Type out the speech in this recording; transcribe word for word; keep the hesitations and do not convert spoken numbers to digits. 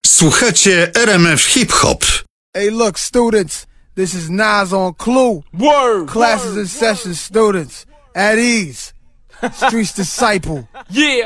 Słuchacie R M F Hip Hop. Hey, look, students, this is Nas on Clue. Word. Classes word, in session, students. At ease. Streets disciple. Yeah.